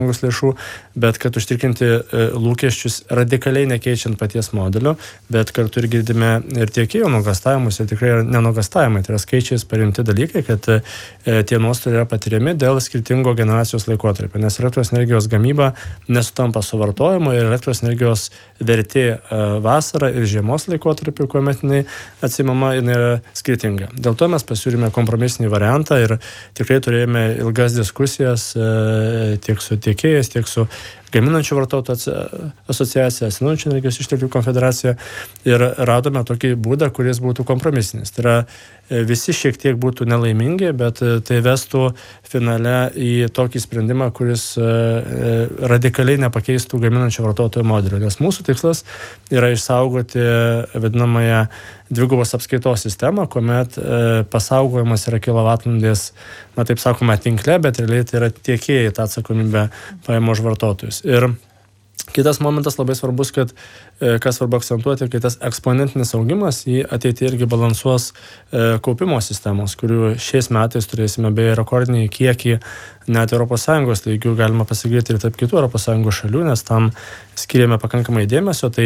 lėšų, bet kad užtikrinti lūkesčius radikaliai nekeičiant paties modelio, bet kartu ir girdime ir tiekėjų nuogastavimus, ir tikrai nenuogastavimai, tai yra skaičiais paremti dalykai, kad tie nuostoliai yra patiriami dėl skirtingo generacijos laikotarpio, nes elektros energijos gamyba nesutampa su vartojimu ir elektros energijos vertė vasarą ir žiemos laikotarpiu, kuomet jinai atsimama, jinai yra skirtinga. Dėl to mes pasiūlėme kompromisinį variantą ir tikrai turėjome ilgas diskusijas tiek su tiekėjais, tiek su gaminančių vartotojų asociacija, atsinaujinančių energijos išteklių konfederacija ir radome tokį būdą, kuris būtų kompromisinis. Tai yra visi šiek tiek būtų nelaimingi, bet tai vestų finale į tokį sprendimą, kuris radikaliai nepakeistų gaminančių vartotojų modelio. Nes mūsų tikslas yra išsaugoti vadinamąją dvigubos apskaitos sistemą, kuomet pasaugojimas yra kilovatvalandės, na taip sakoma, tinkle, bet realiai tai yra tiekėjai tą atsakomybę paima už vartotojus. Ir kitas momentas labai svarbus, kad, kas svarbu akcentuoti, kad tas eksponentinis augimas į ateitį irgi balansuos kaupimo sistemos, kurių šiais metais turėsime beje rekordinį kiekį net ES lygių, galima pasakyti ir tarp kitų ES šalių, nes tam skiriame pakankamai dėmesio, tai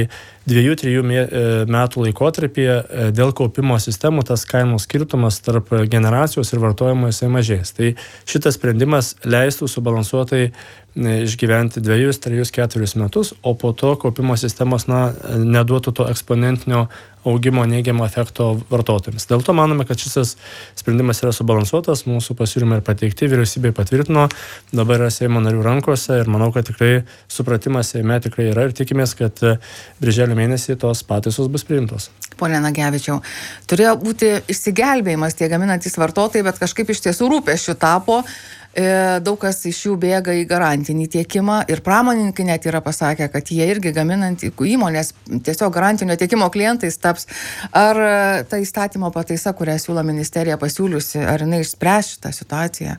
2-3 metų laikotarpyje dėl kaupimo sistemų tas kainų skirtumas tarp generacijos ir vartojimo jisai mažės. Tai šitas sprendimas leistų subalansuotai išgyventi 2, 3, 4 metus, o po to kaupimo sistemos neduotų to eksponentinio augimo neigiamo efekto vartotojams. Dėl to manome, kad šis sprendimas yra subalansuotas, mūsų pasiūlymai ir pateikti, vyriausybė patvirtino, dabar yra Seimo narių rankose ir manau, kad tikrai supratimas Seime tikrai yra ir tikimės, kad birželio mėnesį tos pataisos bus priimtos. Pone Nagevičiau, turėjo būti išsigelbėjimas tie gaminantys vartotojai, bet kažkaip iš tiesų rūpesčių tapo. Daug kas iš jų bėga į garantinį tiekimą ir pramonininkai net yra pasakę, kad jie irgi gaminant įmonės tiesiog garantinio tiekimo klientais taps. Ar ta įstatymo pataisa, kurią siūlo ministerija pasiūliusi, ar jinai išspręs šitą situaciją?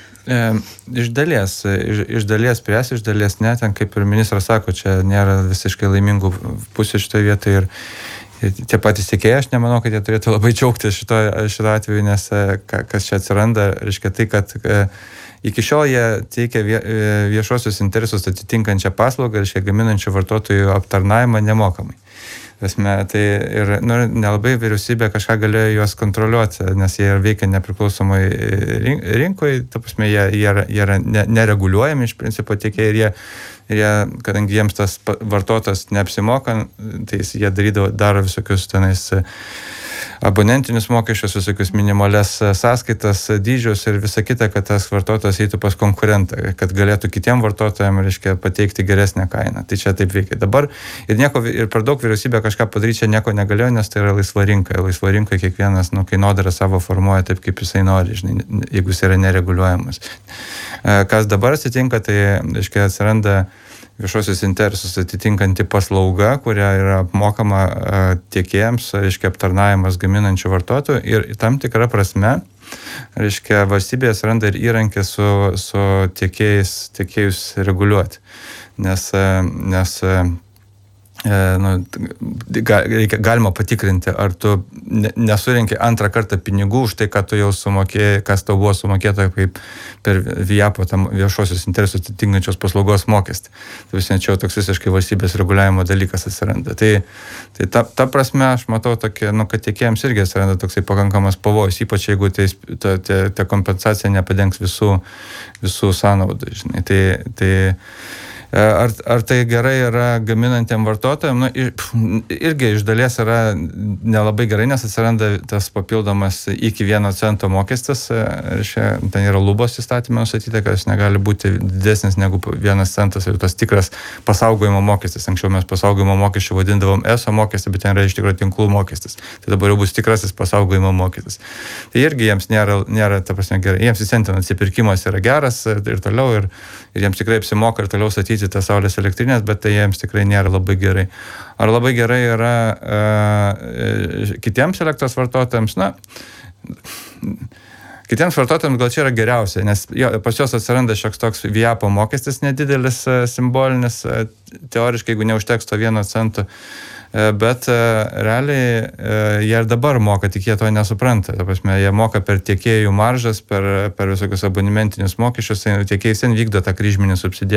Iš dalies spręs, iš dalies ne, ten kaip ir ministras sako, čia nėra visiškai laimingų pusių šitoje vietoje ir tie patys tiekėjai, aš nemanau, kad jie turėtų labai džiaugtis šito atveju, nes kas čia atsiranda, reiškia tai, kad iki šiol jie teikia viešosius interesus atitinkančią paslaugą, reiškia gaminančių vartotojų aptarnavimą nemokamai. Tai ir nelabai vyriausybė kažką galėjo juos kontroliuoti, nes jie veikia nepriklausomai rinkoje, ta prasme, jie yra nereguliuojami iš principo tiekėjai ir jie, kadangi jiems tas vartotojas neapsimoka, tai jie daro visokius tenais abonentinius mokesčius, visokius minimalias sąskaitas, dydžius ir visa kita, kad tas vartotojas eitų pas konkurentą, kad galėtų kitiem vartotojams, reiškia, pateikti geresnę kainą. Tai čia taip veikia. Dabar ir per daug vyriausybė kažką padaryti čia nieko negalėjo, nes tai yra laisva rinka. Laisva rinka kiekvienas kainodarą savo formuoja taip, kaip jisai nori, žinai, jeigu jis yra nereguliuojamas. Kas dabar atsitinka, tai, reiškia, atsiranda viešosius interesus atitinkanti paslauga, kuria yra apmokama tiekėjams, reiškia, aptarnavimas gaminančių vartotojų ir tam tikra prasme, reiškia, valstybė atsiranda ir įrankį su tiekėjus reguliuoti, nes galima patikrinti, ar tu nesurenki antrą kartą pinigų už tai, kad tu jau sumokėjai, kas tau buvo sumokėta kaip per VIAPO tam viešosius interesus atitinkančios paslaugos mokestį. Tai vis čia toks visiškai valstybės reguliavimo dalykas atsiranda. Tai ta prasme aš matau tokį, kad tiekėjams irgi atsiranda toksai pakankamas pavojus, ypač jeigu ta kompensacija nepadengs visų sąnaudų, žinai. Ar tai gerai yra gaminantiem vartotojam? Irgi iš dalies yra nelabai gerai, nes atsiranda tas papildomas iki 1 cento mokestis. Ten yra lubos įstatymė nustatyta, kad jis negali būti didesnis negu 1 centas ir tas tikras pasaugojimo mokestis. Anksčiau mes pasaugojimo mokesčių vadindavom ESO mokestį, bet ten yra iš tikrųjų tinklų mokestis. Tai dabar jau bus tikrasis pasaugojimo mokestis. Tai irgi jiems nėra ta prasme gerai. Jiems vis ten atsipirkimas yra geras ir toliau ir jiems tikrai apsimoka ir toliau statyti tas saulės elektrinės, bet tai jiems tikrai nėra labai gerai. Ar labai gerai yra kitiems elektros vartotojams? Kitiems vartotojams gal čia yra geriausia, nes pas juos atsiranda šioks toks VIAPO mokestis nedidelis, simbolinis, teoriškai, jeigu neužteks to 1 cento. Bet realiai jie ir dabar moka, tik jie to nesupranta. Ta prasme, jie moka per tiekėjų maržas, per visokius abonementinius mokesčius, tiekėjai vykdo tą kryžminį subsidiją.